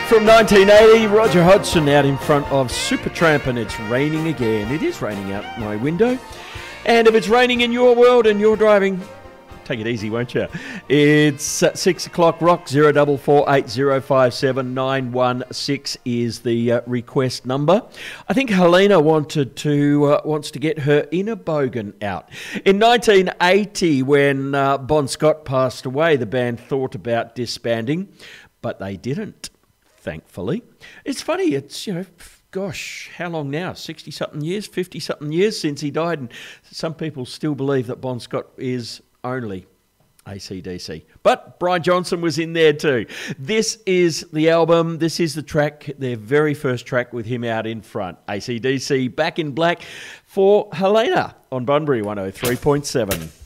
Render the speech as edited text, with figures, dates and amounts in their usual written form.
From 1980, Roger Hodgson out in front of Supertramp, and it's raining again. It is raining out my window. And if it's raining in your world and you're driving, take it easy, won't you? It's 6 o'clock. Rock 0448057916 is the request number. I think Helena wants to get her inner bogan out. In 1980, when Bon Scott passed away, the band thought about disbanding, but they didn't. Thankfully. It's funny, it's, gosh, how long now? 60-something years, 50-something years since he died, and some people still believe that Bon Scott is only AC/DC. But Brian Johnson was in there too. This is the album, this is the track, their very first track with him out in front. AC/DC, Back in Black for Helena on Bunbury 103.7.